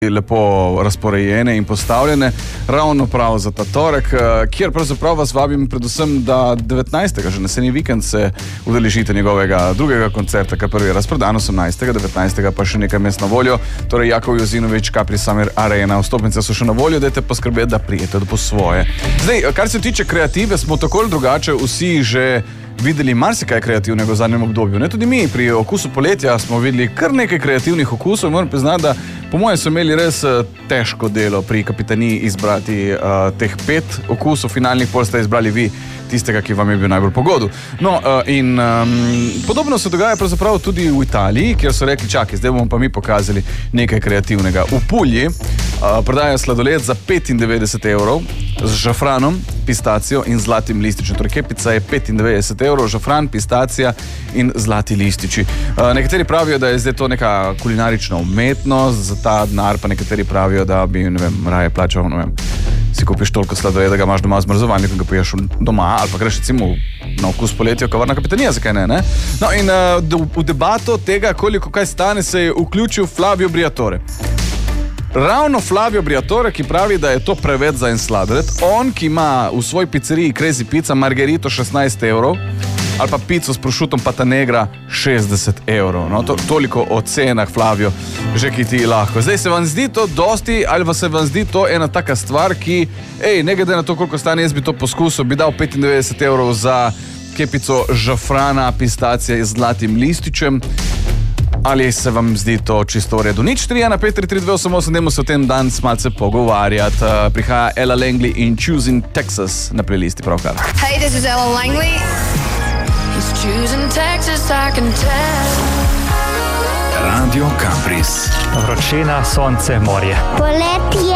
lepo razporejene in postavljene, ravno prav za ta torek, kjer pravzaprav vas vabim predvsem, da 19. že naslednji vikend se udeležite njegovega drugega koncerta, kar prvi je razprodan, 18. 19. pa še nekaj mest na voljo, torej Jakov Jozinovič, Capri Summer Arena, vstopnice so še na voljo, dajte poskrbeti, da prijete po svoje. Zdaj, kar se tiče kreative, smo tako ali drugače vsi že videli marsikaj kreativnega v zadnjem obdobju. Ne, tudi mi pri okusu poletja smo videli kar nekaj kreativnih okusov. Moram priznati, da po mojem so imeli res težko delo pri Kapitaniji izbrati teh 5 okusov finalnih, pol ste izbrali vi tistega, ki vam je bil najbolj po godu. No, in podobno se dogaja pravzaprav tudi v Italiji, kjer so rekli, čakaj, zdaj bomo pa mi pokazali nekaj kreativnega. V Pulji prodajajo sladoled za 95 evrov z žafranom, pistacijo in zlatim lističem. Torej, kepica je 95 evrov, žafran, pistacija in zlati lističi. Nekateri pravijo, da je zdaj to neka kulinarična umetnost, za ta denar pa nekateri pravijo, da bi, ne vem, raje plačal, ne vem, si kupiš toliko sladoleda, da ga imaš doma zmrzovalnik in ga poješ doma, ali pa greš recimo na okus poletja v kavarna Kapitanija, zakaj ne? No in v debato tega, koliko kaj stane, se je vključil Flavio Briatore. Ravno Flavio Briatore, ki pravi, da je to preveč za en sladoled. On, ki ima v svoji pizzeriji Crazy Pizza margarito 16 evrov, ali pa pico s prosciuttom Pata Negra 60 evrov. No, toliko o cenah, Flavio, že ki ti lahko. Zdaj, se vam zdi to dosti, ali pa se vam zdi to ena taka stvar, ki, ne glede na to, koliko stane, jaz bi to poskusil, bi dal 95 evrov za kepico žafrana, pistacija z zlatim lističem. Ali se vam zdi to čisto v redu? Nič 3153328, dajmo se o tem danes malce pogovarjati. Prihaja Ella Langley in Choosing Texas na playlisti pravkar. Hey, this is Ella Langley. He's choosing Texas, I can tell. Radio Campris. Vročina, sonce, morje. Poletje.